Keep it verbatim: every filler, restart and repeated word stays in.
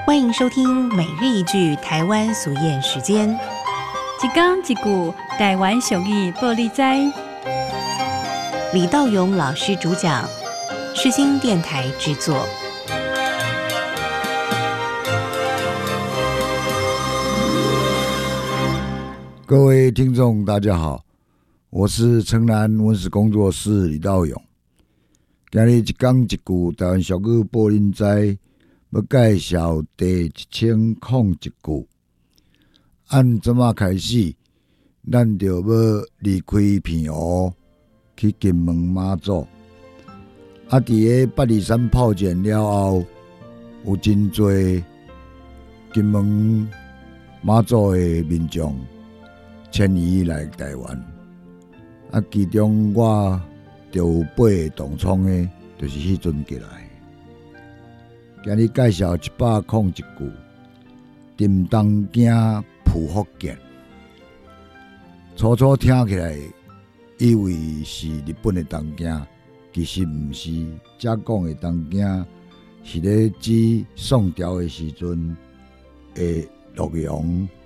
欢迎收听每日一句台湾俗谚时间。 一讲一句台湾俗语报你知。 李道勇老师主讲，世新电台制作。 各位听众大家好，我是城南文史工作室李道勇。今日一讲一句台湾俗语报恁知，要介绍第一千零一句。按怎么开始，咱就要离开平湖，去金门妈祖。啊，伫个八二三炮战了后，有真侪金门妈祖的民众迁移来台湾。啊，其中我就有八个同窗的，就是迄阵过来。今日介绍一百零一句，沉东惊浦福建。初初听起来，以为是日本的东京，其实毋是。遮讲的东京，是咧指宋朝的时阵的洛阳